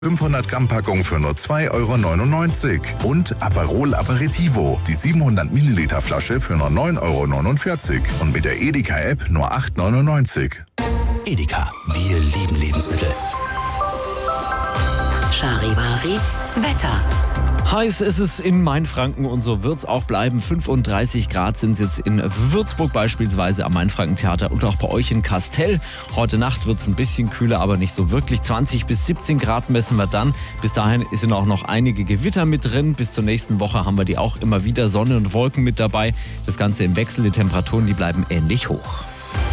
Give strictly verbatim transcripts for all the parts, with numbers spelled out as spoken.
fünfhundert Gramm Packung für nur zwei Euro neunundneunzig. Und Aperol Aperitivo, die siebenhundert Milliliter Flasche für nur neun Euro neunundvierzig. Und mit der Edeka-App nur acht Euro neunundneunzig. Edeka, wir lieben Lebensmittel. Charivari Wetter. Heiß ist es in Mainfranken und so wird es auch bleiben. fünfunddreißig Grad sind es jetzt in Würzburg beispielsweise am Mainfranken-Theater und auch bei euch in Kastel. Heute Nacht wird es ein bisschen kühler, aber nicht so wirklich. zwanzig bis siebzehn Grad messen wir dann. Bis dahin sind auch noch einige Gewitter mit drin. Bis zur nächsten Woche haben wir die auch immer wieder. Sonne und Wolken mit dabei. Das Ganze im Wechsel. Die Temperaturen, die bleiben ähnlich hoch.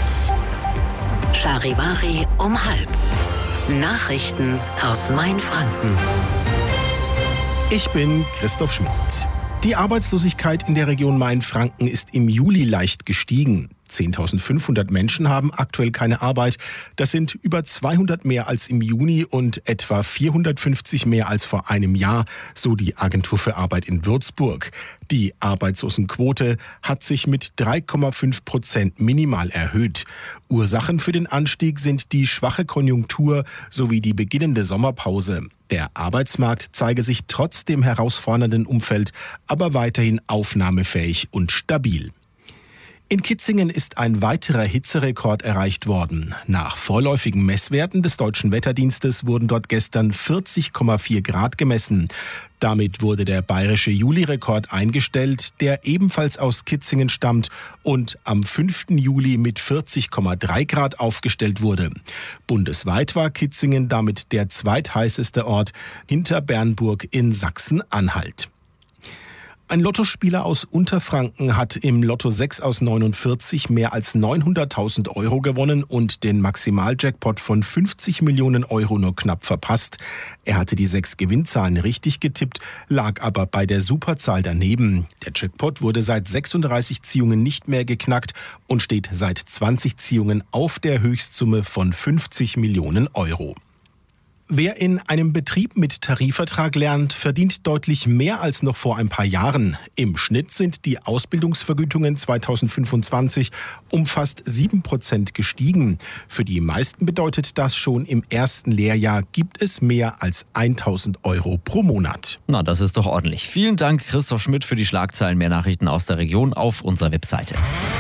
Charivari um halb. Nachrichten aus Mainfranken. Ich bin Christoph Schmidt. Die Arbeitslosigkeit in der Region Mainfranken ist im Juli leicht gestiegen. zehntausendfünfhundert Menschen haben aktuell keine Arbeit. Das sind über zweihundert mehr als im Juni und etwa vierhundertfünfzig mehr als vor einem Jahr, so die Agentur für Arbeit in Würzburg. Die Arbeitslosenquote hat sich mit drei Komma fünf Prozent minimal erhöht. Ursachen für den Anstieg sind die schwache Konjunktur sowie die beginnende Sommerpause. Der Arbeitsmarkt zeige sich trotz dem herausfordernden Umfeld aber weiterhin aufnahmefähig und stabil. In Kitzingen ist ein weiterer Hitzerekord erreicht worden. Nach vorläufigen Messwerten des Deutschen Wetterdienstes wurden dort gestern vierzig Komma vier Grad gemessen. Damit wurde der bayerische Juli-Rekord eingestellt, der ebenfalls aus Kitzingen stammt und am fünften Juli mit vierzig Komma drei Grad aufgestellt wurde. Bundesweit war Kitzingen damit der zweitheißeste Ort hinter Bernburg in Sachsen-Anhalt. Ein Lottospieler aus Unterfranken hat im Lotto sechs aus neunundvierzig mehr als neunhunderttausend Euro gewonnen und den Maximaljackpot von fünfzig Millionen Euro nur knapp verpasst. Er hatte die sechs Gewinnzahlen richtig getippt, lag aber bei der Superzahl daneben. Der Jackpot wurde seit sechsunddreißig Ziehungen nicht mehr geknackt und steht seit zwanzig Ziehungen auf der Höchstsumme von fünfzig Millionen Euro. Wer in einem Betrieb mit Tarifvertrag lernt, verdient deutlich mehr als noch vor ein paar Jahren. Im Schnitt sind die Ausbildungsvergütungen zweitausendfünfundzwanzig um fast sieben Prozent gestiegen. Für die meisten bedeutet das schon im ersten Lehrjahr gibt es mehr als tausend Euro pro Monat. Na, das ist doch ordentlich. Vielen Dank, Christoph Schmidt, für die Schlagzeilen. Mehr Nachrichten aus der Region auf unserer Webseite.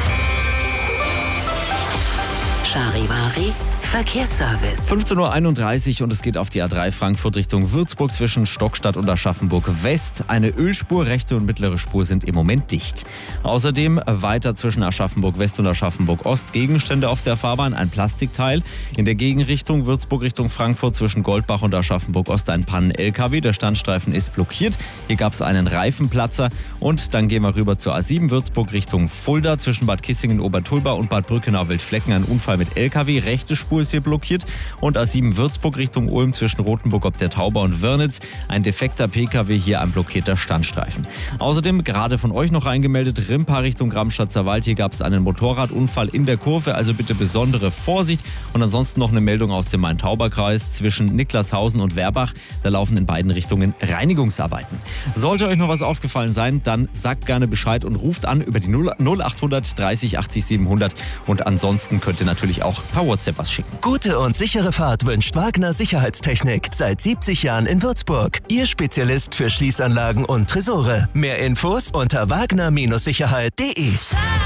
Charivari Verkehrsservice. fünfzehn Uhr einunddreißig und es geht auf die A drei Frankfurt Richtung Würzburg zwischen Stockstadt und Aschaffenburg West. Eine Ölspur, rechte und mittlere Spur sind im Moment dicht. Außerdem weiter zwischen Aschaffenburg West und Aschaffenburg Ost Gegenstände auf der Fahrbahn, ein Plastikteil. In der Gegenrichtung Würzburg Richtung Frankfurt zwischen Goldbach und Aschaffenburg Ost ein Pannen-L K W. Der Standstreifen ist blockiert. Hier gab es einen Reifenplatzer. Und dann gehen wir rüber zur A sieben Würzburg Richtung Fulda zwischen Bad Kissingen, Obertulba und Bad Brückenau-Wildflecken. Ein Unfall mit L K W, rechte Spur ist hier blockiert. Und A sieben Würzburg Richtung Ulm zwischen Rothenburg ob der Tauber und Wörnitz. Ein defekter P K W, hier ein blockierter Standstreifen. Außerdem gerade von euch noch eingemeldet, Rimpa Richtung Ramstadter Wald. Hier gab es einen Motorradunfall in der Kurve, also bitte besondere Vorsicht. Und ansonsten noch eine Meldung aus dem Main-Tauber-Kreis zwischen Niklashausen und Werbach. Da laufen in beiden Richtungen Reinigungsarbeiten. Sollte euch noch was aufgefallen sein, dann sagt gerne Bescheid und ruft an über die null achthundert dreißig achtzig siebenhundert. Und ansonsten könnt ihr natürlich auch per WhatsApp was schicken. Gute und sichere Fahrt wünscht Wagner Sicherheitstechnik. Seit siebzig Jahren in Würzburg. Ihr Spezialist für Schließanlagen und Tresore. Mehr Infos unter wagner Sicherheit punkt de.